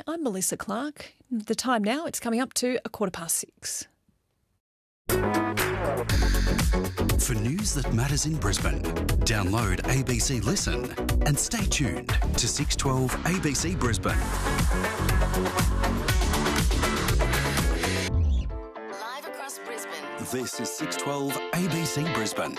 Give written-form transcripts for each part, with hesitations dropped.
I'm Melissa Clark. The time now, it's coming up to 6:15. For news that matters in Brisbane, download ABC Listen and stay tuned to 612 ABC Brisbane. Live across Brisbane. This is 612 ABC Brisbane.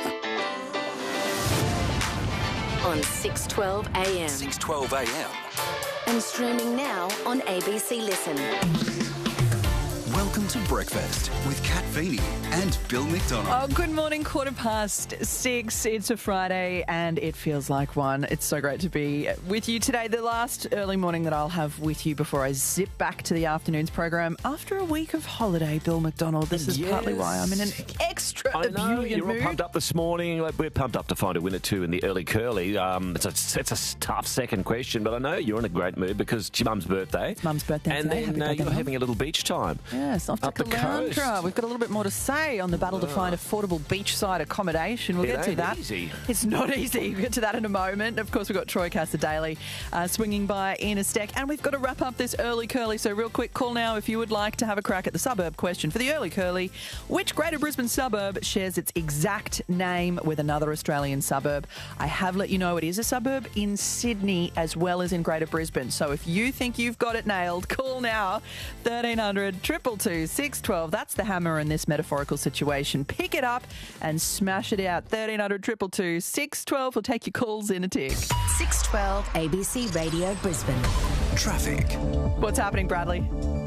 On 612 AM. 612 AM. And streaming now on ABC Listen. Welcome to Breakfast with Kat Feeney and Bill McDonald. Oh, good morning, 6:15. It's a Friday and it feels like one. It's so great to be with you today. The last early morning that I'll have with you before I zip back to the afternoon's program after a week of holiday, Bill McDonald. This is partly why I'm in an extra ebullient You're all mood. pumped up this morning. We're pumped up to find a winner too in the early curly. It's a tough second question, but I know you're in a great mood because it's your mum's birthday. It's Mum's birthday and today. then Happy birthday, you're Mum. having a little beach time. Yes, off to Up the Caloundra. coast. We've got a little bit more to say on the battle to find affordable beachside accommodation. We'll It get to ain't that. easy. It's not easy. We'll get to that in a moment. Of course, we've got Troy Cassar-Daly swinging by in a stack. And we've got to wrap up this early curly. So real quick, call now if you would like to have a crack at the suburb question. For the early curly, which Greater Brisbane suburb shares its exact name with another Australian suburb? I have let you know it is a suburb in Sydney as well as in Greater Brisbane. So if you think you've got it nailed, call now. 1300 222 612. That's the hammer in this metaphorical situation. Pick it up and smash it out. 1300 222 612. We'll take your calls in a tick. 612 ABC Radio Brisbane. Traffic. What's happening, Bradley?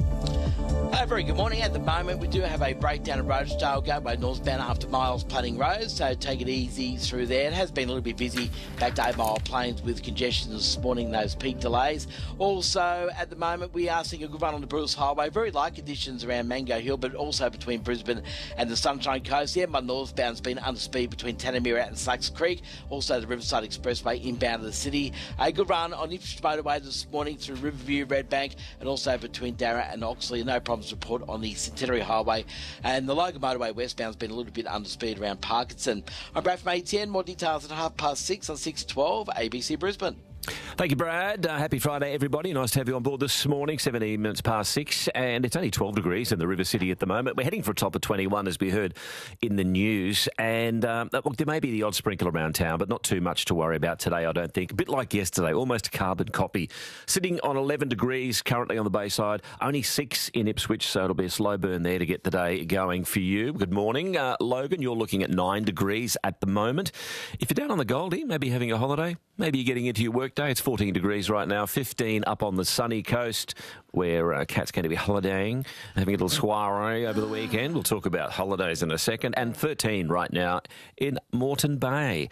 Very good morning. At the moment, we do have a breakdown of Rosedale Gateway northbound after Miles Planning Road, so take it easy through there. It has been a little bit busy back to 8 Mile Plains with congestion this morning, those peak delays. Also, at the moment, we are seeing a good run on the Bruce Highway. Very light conditions around Mango Hill, but also between Brisbane and the Sunshine Coast. The M1 northbound's been under speed between Tanamira and Slacks Creek. Also, the Riverside Expressway inbound to the city. A good run on Ipswich Motorway this morning through Riverview, Redbank, and also between Darra and Oxley. No problems report on the Centenary Highway, and the Logan Motorway westbound's been a little bit under speed around Parkinson. I'm Brad from ATN. More details at 6:30 on 612 ABC Brisbane. Thank you, Brad. Happy Friday, everybody. Nice to have you on board this morning, 17 minutes past 6, and it's only 12 degrees in the River City at the moment. We're heading for a top of 21, as we heard in the news, and look, there may be the odd sprinkle around town, but not too much to worry about today, I don't think. A bit like yesterday, almost a carbon copy. Sitting on 11 degrees currently on the Bayside, only 6 in Ipswich, so it'll be a slow burn there to get the day going for you. Good morning. Logan, you're looking at 9 degrees at the moment. If you're down on the Goldie, maybe having a holiday, maybe you're getting into your work day, it's 14 degrees right now, 15 up on the sunny coast where Kat's going to be holidaying, having a little soiree over the weekend. We'll talk about holidays in a second. And 13 right now in Moreton Bay.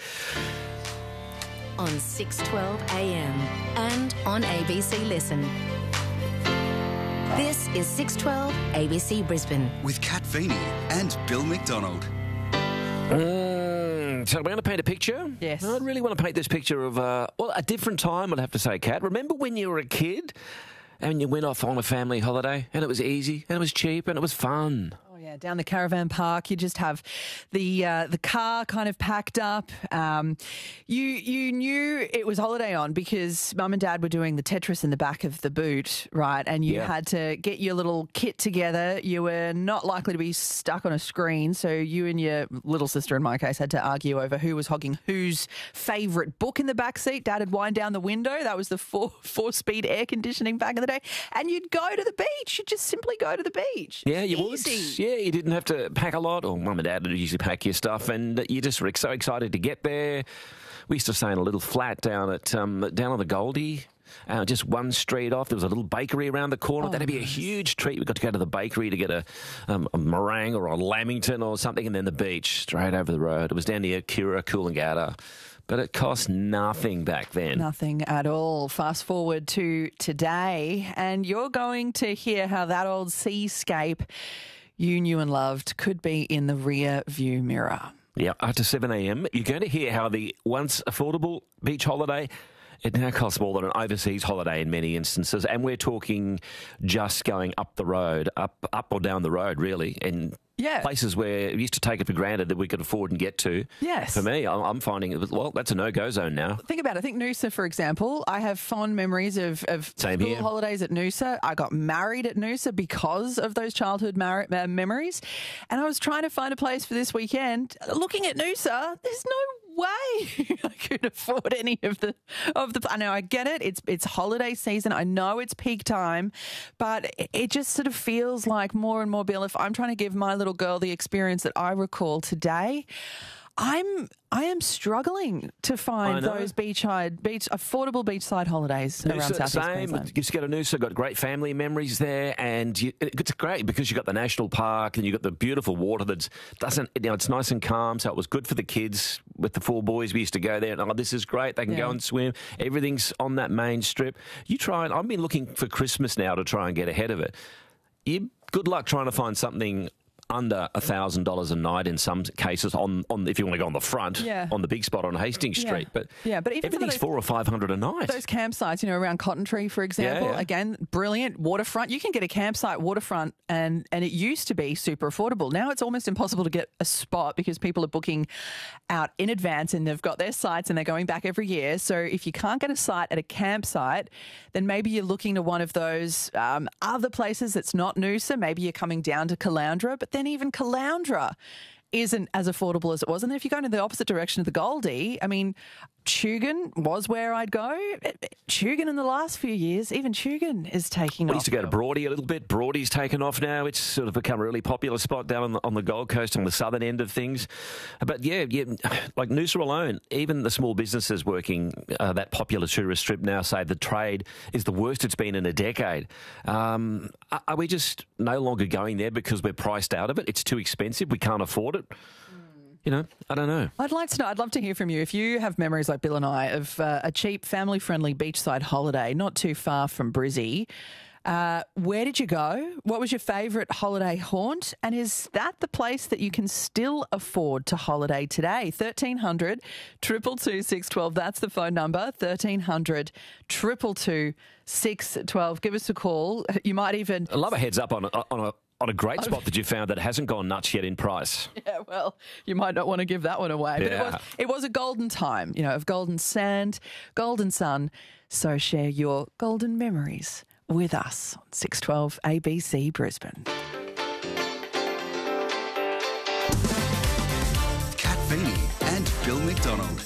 On 612 AM and on ABC Listen. This is 612 ABC Brisbane. With Kat Feeney and Bill McDonald. So we're going to paint a picture? Yes. I really want to paint this picture of, a different time, I'd have to say, Kat. Remember when you were a kid and you went off on a family holiday and it was easy and it was cheap and it was fun? Oh, yeah, down the caravan park, you just have the car kind of packed up. You knew it was holiday on because Mum and Dad were doing the Tetris in the back of the boot, right? And you had to get your little kit together. You were not likely to be stuck on a screen, so you and your little sister, in my case, had to argue over who was hogging whose favourite book in the back seat. Dad would wind down the window. That was the four-speed air conditioning back in the day. And you'd go to the beach. You'd just simply go to the beach. Yeah, you Easy. would. Yeah, you didn't have to pack a lot, or Mum and Dad would usually pack your stuff, and you just were so excited to get there. We used to stay in a little flat down on the Goldie. Just one street off, there was a little bakery around the corner. That'd be a huge treat. We got to go to the bakery to get a meringue or a lamington or something, and then the beach straight over the road. It was down near Kira, Coolangatta. But it cost nothing back then. Nothing at all. Fast forward to today, and you're going to hear how that old seascape you knew and loved could be in the rear view mirror. Yeah, after 7 a.m, you're going to hear how the once affordable beach holiday It now costs more than an overseas holiday in many instances, and we're talking just going up the road, up or down the road, really, and places where we used to take it for granted that we could afford and get to. Yes. For me, I'm finding it, well, that's a no-go zone now. Think about it. I think Noosa, for example, I have fond memories of school holidays at Noosa. I got married at Noosa because of those childhood memories. And I was trying to find a place for this weekend. Looking at Noosa, there's no way I could afford any of the. I know, I get it. It's holiday season. I know it's peak time, but it just sort of feels like more and more, Bill, if I'm trying to give my little girl the experience that I recall today, I am struggling to find those affordable beachside holidays around South East Queensland. You just go to Noosa, got great family memories there, and it's great because you've got the national park and you've got the beautiful water it's nice and calm, so it was good for the kids. With the 4 boys, we used to go there, and this is great. They can go and swim. Everything's on that main strip. I've been looking for Christmas now to try and get ahead of it. Good luck trying to find something under $1,000 a night in some cases on if you want to go on the front on the big spot on Hastings Street. But but even everything's $400 or $500 a night. Those campsites, around Cotton Tree, for example, again, brilliant waterfront. You can get a campsite waterfront, and it used to be super affordable. Now it's almost impossible to get a spot because people are booking out in advance and they've got their sites and they're going back every year. So if you can't get a site at a campsite, then maybe you're looking to one of those other places that's not Noosa. Maybe you're coming down to Caloundra, but then even Caloundra isn't as affordable as it was. And then if you go in the opposite direction of the Goldie, Tugun was where I'd go. Tugun in the last few years, even Tugun is taking off. We used to go to Broadie a little bit. Broadie's taken off now. It's sort of become a really popular spot down on the Gold Coast on the southern end of things. But like Noosa alone, even the small businesses working that popular tourist strip now say the trade is the worst it's been in a decade. Are we just no longer going there because we're priced out of it? It's too expensive. We can't afford it. I don't know. I'd like to know. I'd love to hear from you. If you have memories like Bill and I of a cheap, family-friendly beachside holiday not too far from Brizzy, where did you go? What was your favourite holiday haunt? And is that the place that you can still afford to holiday today? 1300 222 612. That's the phone number. 1300 222 612. Give us a call. You might even... I love a heads up on a great spot that you found that hasn't gone nuts yet in price. Yeah, well, you might not want to give that one away. But it was a golden time, of golden sand, golden sun. So share your golden memories with us on 612 ABC Brisbane. Kat Feeney and Bill McDonald.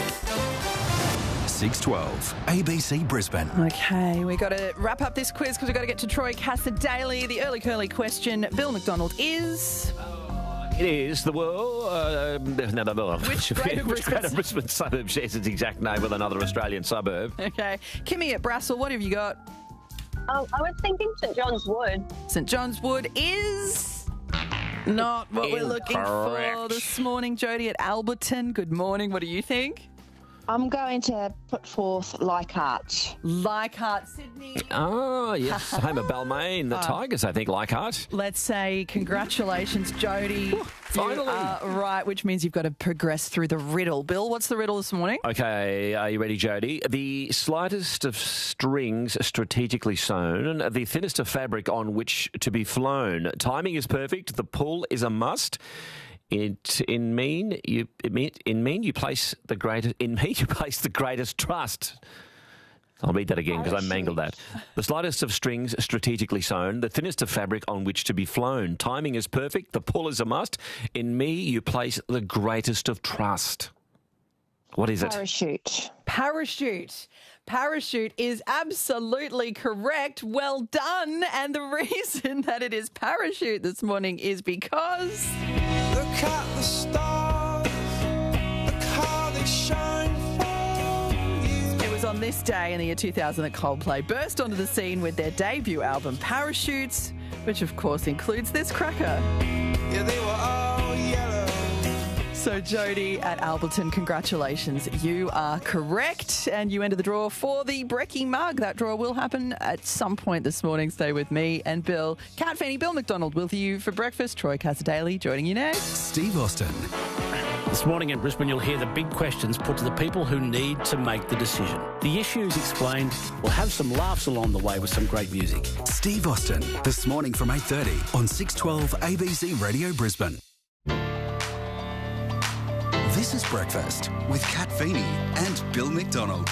612 ABC Brisbane. Okay, we got to wrap up this quiz because we've got to get to Troy Cassar-Daly. The early curly question. Bill McDonald is... It is the world. Which greater Brisbane suburb shares its exact name with another Australian suburb? Okay. Kimmy at Brassel, what have you got? I was thinking St John's Wood. St John's Wood is... not what we're looking for this morning. Jodie at Alberton, good morning. What do you think? I'm going to put forth Leichhardt. Leichhardt, Sydney. Oh, yes. Home of Balmain, the Tigers, I think, Leichhardt. Let's say congratulations, Jodie. Finally. You are right, which means you've got to progress through the riddle. Bill, what's the riddle this morning? Okay, are you ready, Jodie? The slightest of strings strategically sewn, the thinnest of fabric on which to be flown. Timing is perfect. The pull is a must. In me you place the greatest trust. I'll read that again because I mangled that. The slightest of strings strategically sewn, the thinnest of fabric on which to be flown. Timing is perfect, the pull is a must. In me you place the greatest of trust. What is it? Parachute. Parachute. Parachute is absolutely correct. Well done. And the reason that it is parachute this morning is because... Look at the stars, look how they shine for you. It was on this day in the year 2000 that Coldplay burst onto the scene with their debut album, Parachutes, which of course includes this cracker. Yeah, they were all yellow. So Jodie at Alberton, congratulations. You are correct and you enter the draw for the Brekkie mug. That draw will happen at some point this morning. Stay with me and Bill. Kat Feeney, Bill McDonald with you for breakfast. Troy Cassar-Daly joining you next. Steve Austin. This morning in Brisbane, you'll hear the big questions put to the people who need to make the decision. The issues explained. We'll have some laughs along the way with some great music. Steve Austin, this morning from 8:30 on 612 ABC Radio Brisbane. This is Breakfast with Kat Feeney and Bill McDonald.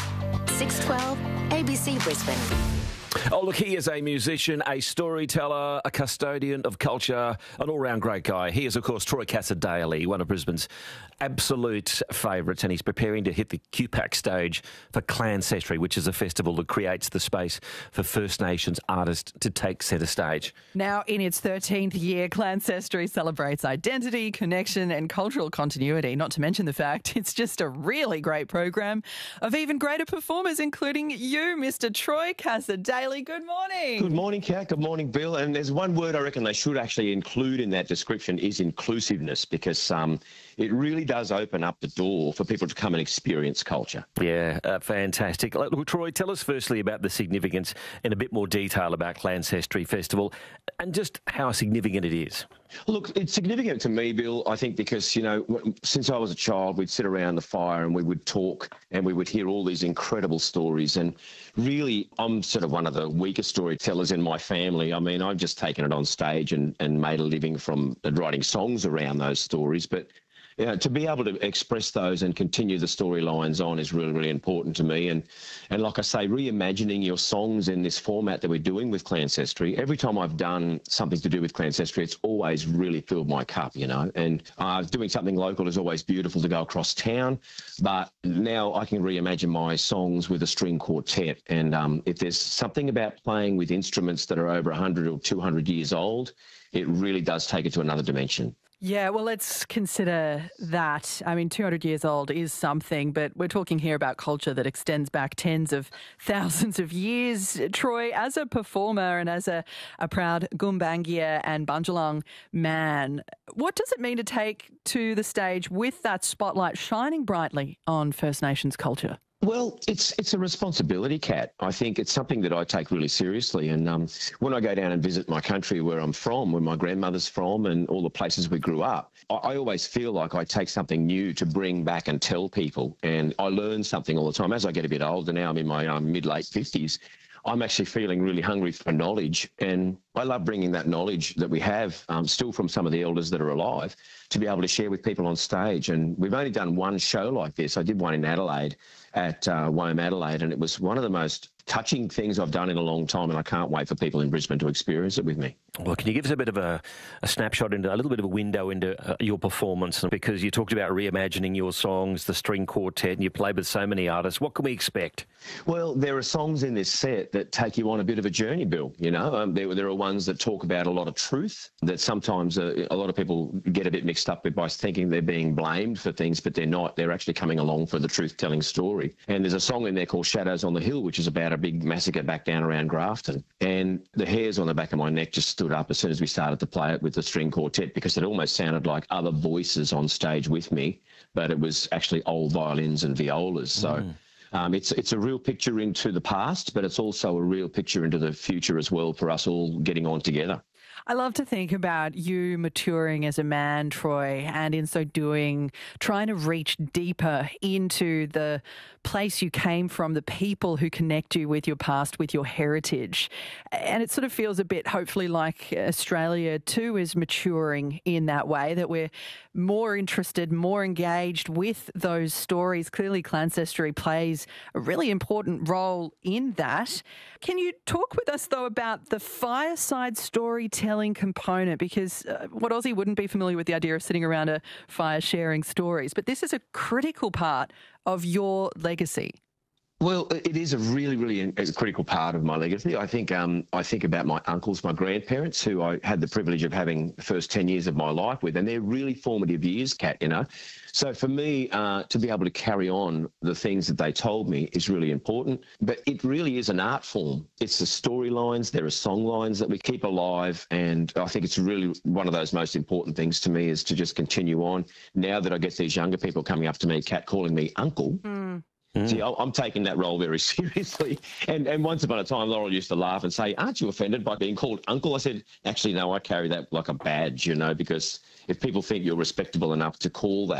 612 ABC Brisbane. Oh, look, he is a musician, a storyteller, a custodian of culture, an all-round great guy. He is, of course, Troy Cassar-Daley, one of Brisbane's absolute favourites, and he's preparing to hit the QPAC stage for Clancestry, which is a festival that creates the space for First Nations artists to take centre stage. Now, in its 13th year, Clancestry celebrates identity, connection and cultural continuity, not to mention the fact it's just a really great program of even greater performers, including you, Mr. Troy Cassar-Daley. Good morning. Good morning, Kat. Good morning, Bill. And there's one word I reckon they should actually include in that description is inclusiveness, because it really does open up the door for people to come and experience culture. Yeah, fantastic. Look, Troy, tell us firstly about the significance in a bit more detail about Clancestry Festival and just how significant it is. Look, it's significant to me, Bill, I think because, you know, since I was a child, we'd sit around the fire and we would talk and we would hear all these incredible stories. And really, I'm sort of one of the weaker storytellers in my family. I mean, I've just taken it on stage and made a living from writing songs around those stories. But to be able to express those and continue the storylines on is really, really important to me. And like I say, reimagining your songs in this format that we're doing with Clancestry, every time I've done something to do with Clancestry, it's always really filled my cup, you know. And doing something local is always beautiful to go across town. But now I can reimagine my songs with a string quartet. And if there's something about playing with instruments that are over 100 or 200 years old, it really does take it to another dimension. Yeah, well, let's consider that. I mean, 200 years old is something, but we're talking here about culture that extends back tens of thousands of years. Troy, as a performer and as a proud Gumbaynggirr and Bundjalung man, what does it mean to take to the stage with that spotlight shining brightly on First Nations culture? Well, it's a responsibility, Kat. I think it's something that I take really seriously. And when I go down and visit my country where I'm from, where my grandmother's from and all the places we grew up, I always feel like I take something new to bring back and tell people. And I learn something all the time. As I get a bit older now, I'm in my mid-late 50s, I'm actually feeling really hungry for knowledge. And I love bringing that knowledge that we have still from some of the elders that are alive to be able to share with people on stage. And we've only done one show like this. I did one in Adelaide at Womadelaide, and it was one of the most touching things I've done in a long time, and I can't wait for people in Brisbane to experience it with me. Well, can you give us a bit of a snapshot into a little bit of a window into your performance? Because you talked about reimagining your songs, the string quartet, and you played with so many artists. What can we expect? Well, there are songs in this set that take you on a bit of a journey, Bill. You know, there are ones that talk about a lot of truth that sometimes a lot of people get a bit mixed up with by thinking they're being blamed for things, but they're not. They're actually coming along for the truth-telling story. And there's a song in there called Shadows on the Hill, which is about a big massacre back down around Grafton. And the hairs on the back of my neck just stood up as soon as we started to play it with the string quartet, because it almost sounded like other voices on stage with me, but it was actually old violins and violas. So it's a real picture into the past, but it's also a real picture into the future as well for us all getting on together. I love to think about you maturing as a man, Troy, and in so doing, trying to reach deeper into the place you came from, the people who connect you with your past, with your heritage. And it sort of feels a bit, hopefully, like Australia too is maturing in that way, that we're more interested, more engaged with those stories. Clearly, Clancestry plays a really important role in that. Can you talk with us, though, about the fireside storytelling component? Because what Aussie wouldn't be familiar with the idea of sitting around a fire sharing stories, but this is a critical part of your legacy. Well, it is a really, really critical part of my legacy. I think about my uncles, my grandparents, who I had the privilege of having the first 10 years of my life with, and they're really formative years, Kat, you know. So for me, to be able to carry on the things that they told me is really important. But it really is an art form. It's the storylines, there are song lines that we keep alive, and I think it's really one of those most important things to me is to just continue on. Now that I get these younger people coming up to me, Kat, calling me uncle, see, I'm taking that role very seriously. And once upon a time, Laurel used to laugh and say, "Aren't you offended by being called uncle?" I said, "Actually, no, I carry that like a badge, you know, because if people think you're respectable enough to call that,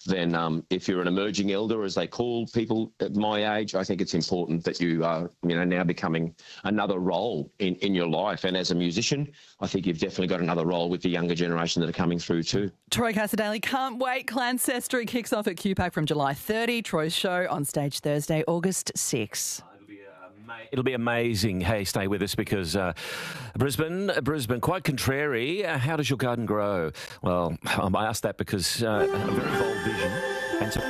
then if you're an emerging elder, as they call people at my age, I think it's important that you are, now becoming another role in your life. And as a musician, I think you've definitely got another role with the younger generation that are coming through too. Troy Cassar-Daley, can't wait. Clancestry kicks off at QPAC from July 30. Troy's show on stage Thursday, August 6. It'll be amazing. Hey, stay with us because Brisbane, quite contrary. How does your garden grow? Well, I asked that because a very bold vision. And so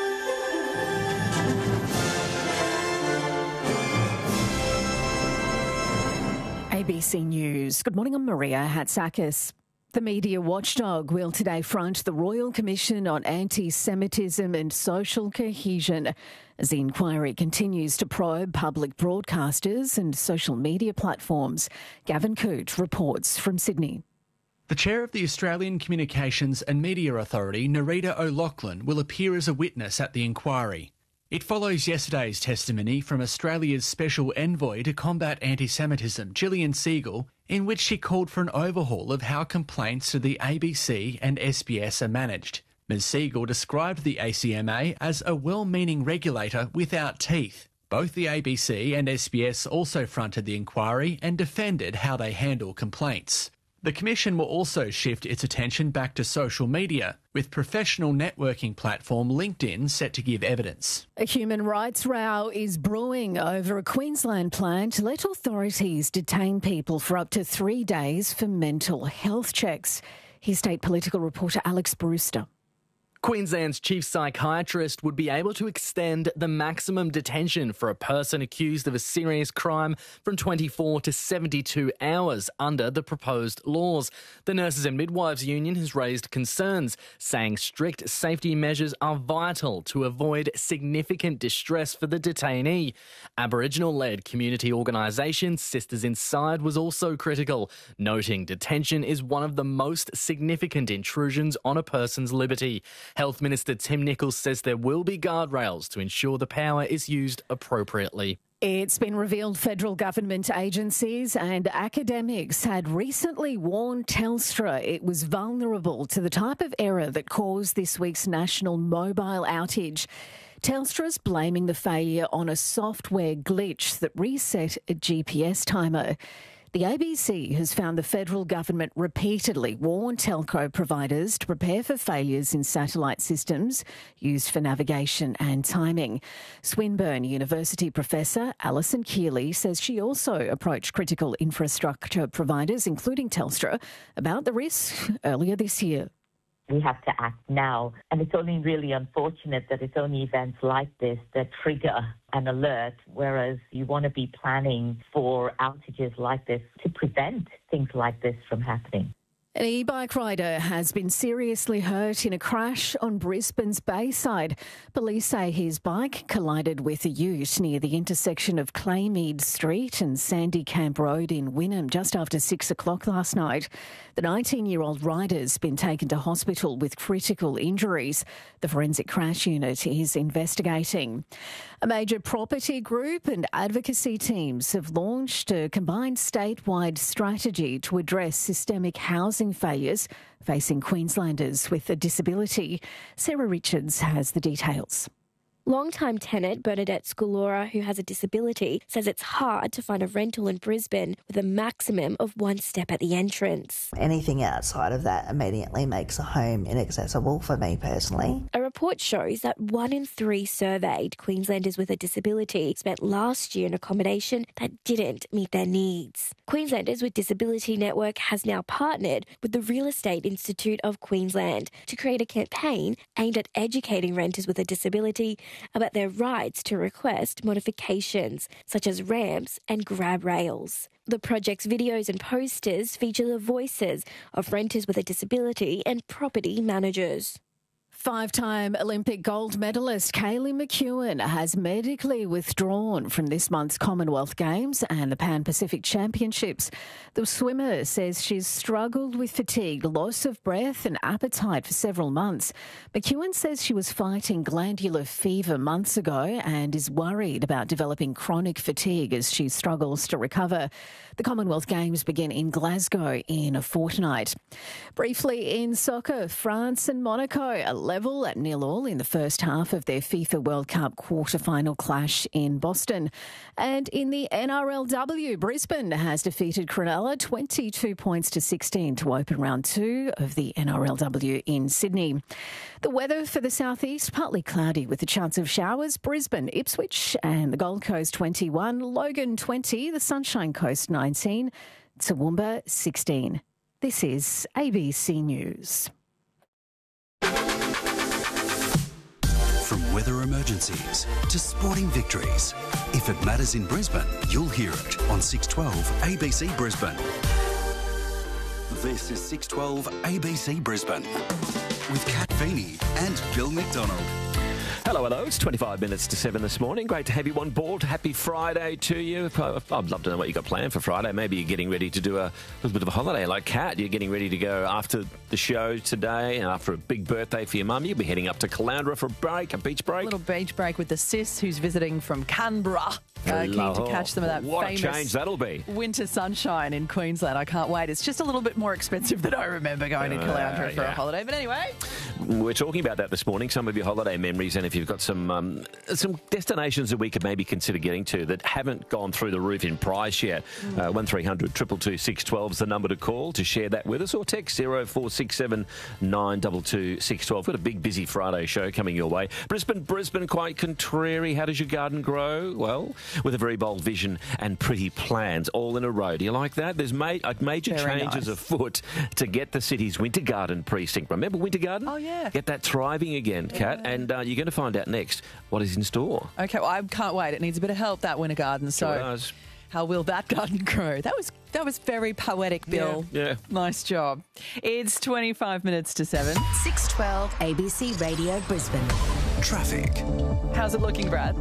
ABC News. Good morning, I'm Maria Hatzakis. The media watchdog will today front the Royal Commission on Anti-Semitism and Social Cohesion as the inquiry continues to probe public broadcasters and social media platforms. Gavin Coote reports from Sydney. The chair of the Australian Communications and Media Authority, Nerita O'Loughlin, will appear as a witness at the inquiry. It follows yesterday's testimony from Australia's Special Envoy to Combat Anti-Semitism, Gillian Segal, in which she called for an overhaul of how complaints to the ABC and SBS are managed. Ms Segal described the ACMA as a well-meaning regulator without teeth. Both the ABC and SBS also fronted the inquiry and defended how they handle complaints. The Commission will also shift its attention back to social media, with professional networking platform LinkedIn set to give evidence. A human rights row is brewing over a Queensland plan to let authorities detain people for up to 3 days for mental health checks. Here's state political reporter Alex Brewster. Queensland's chief psychiatrist would be able to extend the maximum detention for a person accused of a serious crime from 24 to 72 hours under the proposed laws. The Nurses and Midwives Union has raised concerns, saying strict safety measures are vital to avoid significant distress for the detainee. Aboriginal-led community organisation Sisters Inside was also critical, noting detention is one of the most significant intrusions on a person's liberty. Health Minister Tim Nicholls says there will be guardrails to ensure the power is used appropriately. It's been revealed federal government agencies and academics had recently warned Telstra it was vulnerable to the type of error that caused this week's national mobile outage. Telstra's blaming the failure on a software glitch that reset a GPS timer. The ABC has found the federal government repeatedly warned telco providers to prepare for failures in satellite systems used for navigation and timing. Swinburne University professor Alison Keeley says she also approached critical infrastructure providers, including Telstra, about the risk earlier this year. We have to act now. And it's only really unfortunate that it's only events like this that trigger an alert, whereas you want to be planning for outages like this to prevent things like this from happening. An e-bike rider has been seriously hurt in a crash on Brisbane's Bayside. Police say his bike collided with a ute near the intersection of Claymead Street and Sandy Camp Road in Wynnum just after 6 o'clock last night. The 19-year-old rider's been taken to hospital with critical injuries. The forensic crash unit is investigating. A major property group and advocacy teams have launched a combined statewide strategy to address systemic housing failures facing Queenslanders with a disability. Sarah Richards has the details. Long-time tenant Bernadette Scolora, who has a disability, says it's hard to find a rental in Brisbane with a maximum of one step at the entrance. Anything outside of that immediately makes a home inaccessible for me personally. A report shows that 1 in 3 surveyed Queenslanders with a disability spent last year in accommodation that didn't meet their needs. Queenslanders with Disability Network has now partnered with the Real Estate Institute of Queensland to create a campaign aimed at educating renters with a disability about their rights to request modifications, such as ramps and grab rails. The project's videos and posters feature the voices of renters with a disability and property managers. 5-time Olympic gold medalist Kaylee McEwen has medically withdrawn from this month's Commonwealth Games and the Pan-Pacific Championships. The swimmer says she's struggled with fatigue, loss of breath and appetite for several months. McEwen says she was fighting glandular fever months ago and is worried about developing chronic fatigue as she struggles to recover. The Commonwealth Games begin in Glasgow in a fortnight. Briefly in soccer, France and Monaco are level at 0-0 in the first half of their FIFA World Cup quarter-final clash in Boston. And in the NRLW, Brisbane has defeated Cronulla 22 points to 16 to open round 2 of the NRLW in Sydney. The weather for the southeast, partly cloudy with a chance of showers. Brisbane, Ipswich and the Gold Coast 21, Logan 20, the Sunshine Coast 19, Toowoomba 16. This is ABC News. From weather emergencies to sporting victories, if it matters in Brisbane, you'll hear it on 612 ABC Brisbane. This is 612 ABC Brisbane with Kat Feeney and Bill McDonald. Hello. It's 25 minutes to 7 this morning. Great to have you on board. Happy Friday to you. I'd love to know what you got planned for Friday. Maybe you're getting ready to do a little bit of a holiday like Kat. You're getting ready to go after the show today and after a big birthday for your mum. You'll be heading up to Caloundra for a break, a beach break. A little beach break with the sis who's visiting from Canberra. Keen to catch some of that what famous a change that'll be. winter sunshine in Queensland. I can't wait. It's just a little bit more expensive than I remember going to Caloundra for a holiday. But anyway. We're talking about that this morning, some of your holiday memories, and if you've got some destinations that we could maybe consider getting to that haven't gone through the roof in price yet. 1300 222 612 is the number to call to share that with us, or text 0467 922 612. Got a big busy Friday show coming your way. Brisbane quite contrary. How does your garden grow? Well, with a very bold vision and pretty plans all in a row. Do you like that? There's major Very changes nice. afoot to get the city's Winter Garden precinct. Remember Winter Garden? Oh, yeah. Get that thriving again, Kat. And you're going to find out next what is in store. Okay, well, I can't wait. It needs a bit of help, that winter garden. So Sure does. how will that garden grow? That was very poetic, Bill. Yeah. Nice job. It's 25 minutes to 7. 612 ABC Radio Brisbane. Traffic. How's it looking, Brad?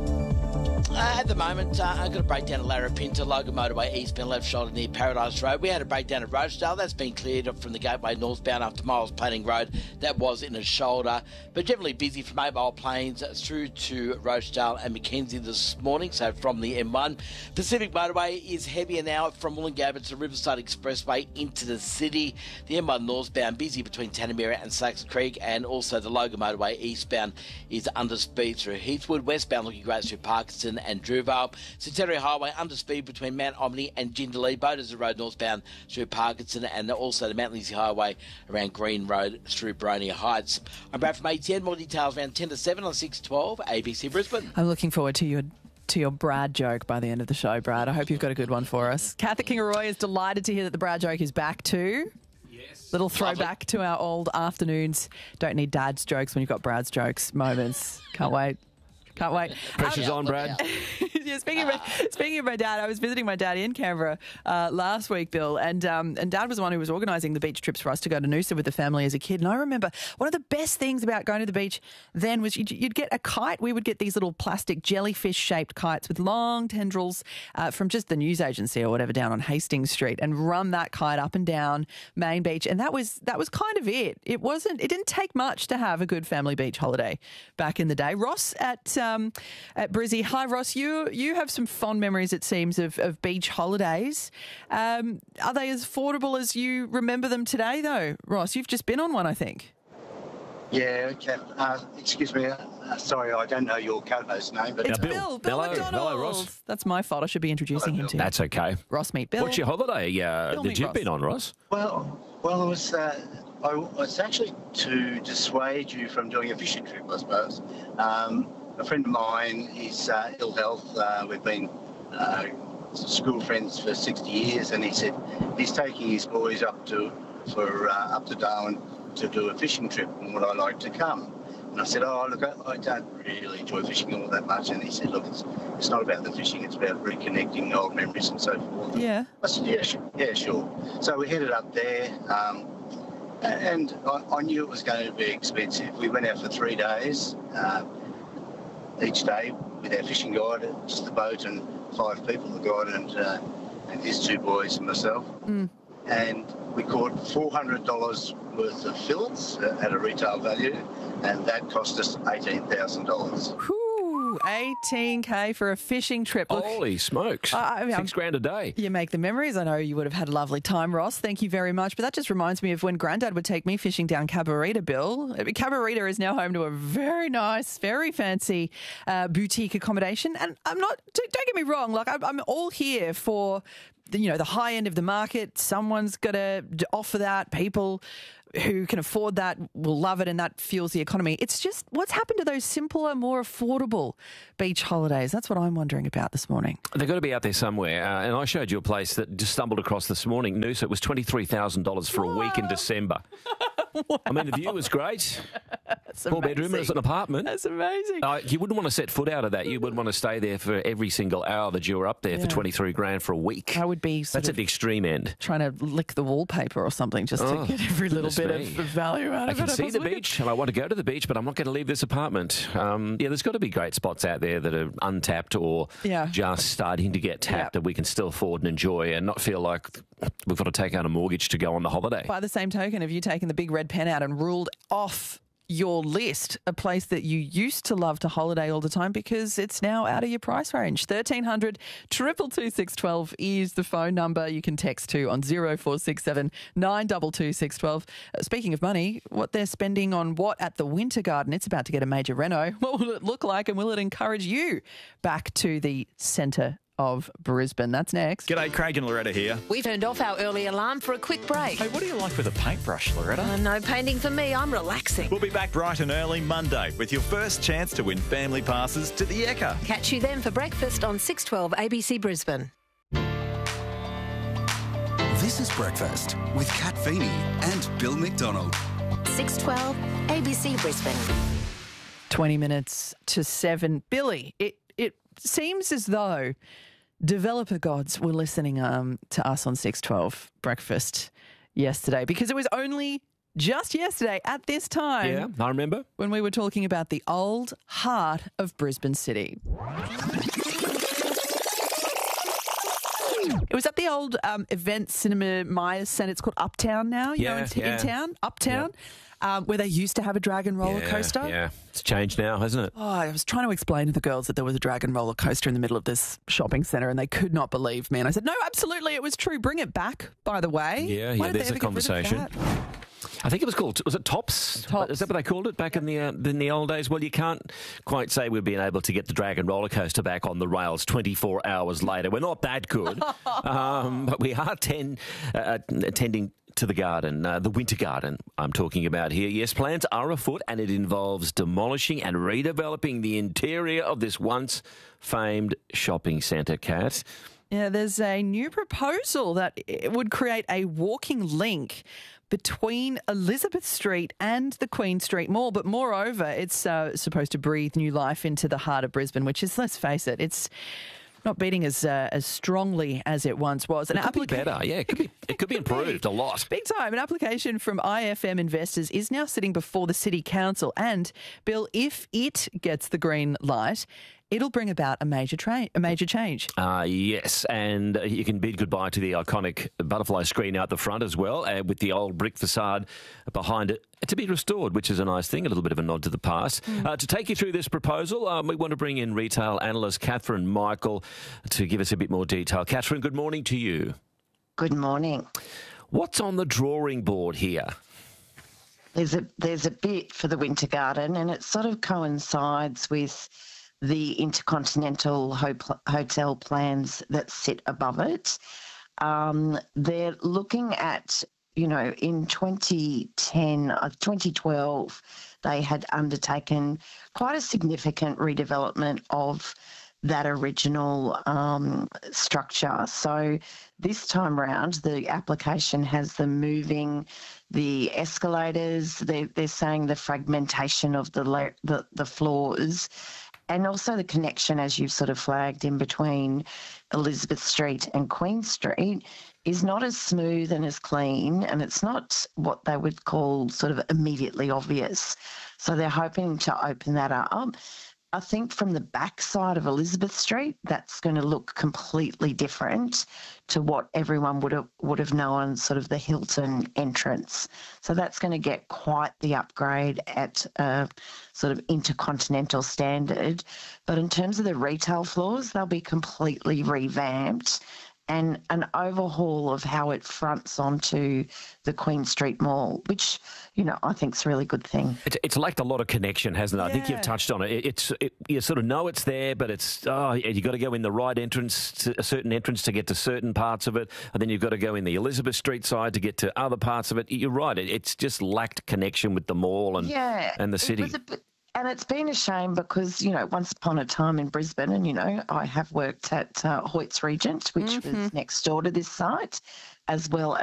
At the moment, I've got a breakdown at Larapinta, Logan Motorway eastbound left shoulder near Paradise Road. We had a breakdown at Rochedale. That's been cleared up from the Gateway northbound after Miles Planning Road. That was in a shoulder, but generally busy from Mobile Plains through to Rochedale and Mackenzie this morning, so from the M1. Pacific Motorway is heavier now from Wollongabba to Riverside Expressway into the city. The M1 northbound busy between Tanamera and Saxon Creek, and also the Logan Motorway eastbound is under speed through Heathwood. Westbound looking great through Parkinson and Druvale. Centenary Highway under speed between Mount Omni and Jindalee. Boders Road northbound through Parkinson, and also the Mount Lizzie Highway around Green Road through Boronia Heights. I'm Brad from ATN. More details around 10 to 7 on 612 ABC Brisbane. I'm looking forward to your Brad joke by the end of the show, Brad. I hope you've got a good one for us. Kath at Kingaroy is delighted to hear that the Brad joke is back too. Yes. Little throwback to our old afternoons. Don't need Dad's jokes when you've got Brad's jokes moments. Can't wait. Pressure's on, Brad. Yeah, speaking of my dad, I was visiting my dad in Canberra last week, Bill, and Dad was the one who was organising the beach trips for us to go to Noosa with the family as a kid. And I remember one of the best things about going to the beach then was you'd get a kite. We would get these little plastic jellyfish-shaped kites with long tendrils from just the news agency or whatever down on Hastings Street, and run that kite up and down Main Beach. And that was kind of it. It didn't take much to have a good family beach holiday back in the day. Ross at Brizzy. Hi, Ross. You have some fond memories, it seems, of beach holidays. Are they as affordable as you remember them today, though, Ross? You've just been on one, I think. Yeah, okay. Excuse me. Sorry, I don't know your co-host's name. But it's Bill McDonald. Hello, Ross. That's my fault. I should be introducing him to you. That's okay. Ross, meet Bill. What's your holiday that you've been on, Ross? Well, I was actually to dissuade you from doing a fishing trip, I suppose. A friend of mine, he's ill health. We've been school friends for 60 years, and he said he's taking his boys up to Darwin to do a fishing trip, and would I like to come? And I said, oh, look, I don't really enjoy fishing all that much. And he said, look, it's not about the fishing, it's about reconnecting old memories and so forth. Yeah. I said, yeah, sure. So we headed up there, and I knew it was going to be expensive. We went out for 3 days. Each day with our fishing guide, just the boat and 5 people, the guide and his 2 boys and myself. And we caught $400 worth of fillets at a retail value, and that cost us $18,000. Ooh, 18K for a fishing trip. Look, Holy smokes. I mean, $6,000 a day. you make the memories. I know you would have had a lovely time, Ross. Thank you very much. But that just reminds me of when Grandad would take me fishing down Cabarita, Bill. Cabarita is now home to a very nice, very fancy boutique accommodation. And don't get me wrong, like I'm all here for the high end of the market. Someone's got to offer that. People who can afford that will love it, and that fuels the economy. It's just what's happened to those simpler, more affordable beach holidays? That's what I'm wondering about this morning. They've got to be out there somewhere. And I showed you a place that just stumbled across this morning. Noosa, it was $23,000 for a week in December. Wow. I mean, the view was great. That's 4 bedroom, it's an apartment. That's amazing. You wouldn't want to set foot out of that. You would want to stay there for every single hour that you were up there for $23,000 for a week. I would be That's at the extreme end. Trying to lick the wallpaper or something just to get every little bit of value out of it. I can see the beach and I want to go to the beach, but I'm not going to leave this apartment. There's got to be great spots out there that are untapped or just starting to get tapped that we can still afford and enjoy and not feel like we've got to take out a mortgage to go on the holiday. By the same token, have you taken the big red pen out and ruled off your list a place that you used to love to holiday all the time because it's now out of your price range? 1300 222 612 is the phone number. You can text to on 0467 922 612. Speaking of money, what they're spending on what at the Winter Garden? It's about to get a major reno. What will it look like, and will it encourage you back to the centre of Brisbane? That's next. G'day, Craig and Loretta here. We've turned off our early alarm for a quick break. Hey, what do you like with a paintbrush, Loretta? No painting for me. I'm relaxing. We'll be back bright and early Monday with your first chance to win family passes to the Ekka. Catch you then for breakfast on 612 ABC Brisbane. This is Breakfast with Kat Feeney and Bill McDonald. 612 ABC Brisbane. 20 minutes to 7. Billy, it seems as though developer gods were listening to us on 612 Breakfast yesterday, because it was only just yesterday at this time. Yeah, I remember. When we were talking about the old heart of Brisbane City. It was at the old event cinema Myers Centre. It's called Uptown now, in town, Uptown. Where they used to have a dragon roller coaster. Yeah, it's changed now, hasn't it? Oh, I was trying to explain to the girls that there was a dragon roller coaster in the middle of this shopping centre, and they could not believe me. And I said, no, absolutely, it was true. Bring it back, by the way. Yeah, there's a conversation. I think it was called, was it Tops? Is that what they called it back in the old days? Well, you can't quite say we've been able to get the Dragon roller coaster back on the rails 24 hours later. We're not that good. But we are attending to the garden, the Winter Garden I'm talking about here. Yes, plans are afoot, and it involves demolishing and redeveloping the interior of this once famed shopping centre, Kat. Yeah, there's a new proposal that it would create a walking link between Elizabeth Street and the Queen Street Mall. But moreover, it's supposed to breathe new life into the heart of Brisbane, which is, let's face it, it's not beating as strongly as it once was. It could be better, yeah. It could be improved a lot. Big time. An application from IFM Investors is now sitting before the City Council. And, Bill, if it gets the green light, it'll bring about a major change. Yes, and you can bid goodbye to the iconic butterfly screen out the front as well, with the old brick facade behind it to be restored, which is a nice thing, a little bit of a nod to the past. To take you through this proposal, we want to bring in retail analyst Catherine Michael to give us a bit more detail. Catherine, good morning to you. Good morning. What's on the drawing board here? There's a bit for the Winter Garden, and it sort of coincides with the Intercontinental Hotel plans that sit above it. They're looking at, in 2012, they had undertaken quite a significant redevelopment of that original structure. So this time round, the application has them moving the escalators. They're saying the fragmentation of the floors, and also the connection, as you've sort of flagged, in between Elizabeth Street and Queen Street is not as smooth and as clean, and it's not what they would call sort of immediately obvious. So they're hoping to open that up. I think from the back side of Elizabeth Street, that's going to look completely different to what everyone would have known, sort of the Hilton entrance. So that's going to get quite the upgrade at a sort of intercontinental standard. But in terms of the retail floors, they'll be completely revamped, and an overhaul of how it fronts onto the Queen Street Mall, which, you know, I think is a really good thing. It's lacked a lot of connection, hasn't it? I think you've touched on it. You sort of know it's there, but you got to go in the right entrance, a certain entrance to get to certain parts of it, and then you've got to go in the Elizabeth Street side to get to other parts of it. You're right. It's just lacked connection with the mall and the city. And it's been a shame because, you know, once upon a time in Brisbane, and, you know, I have worked at Hoyts Regent, which was next door to this site, as well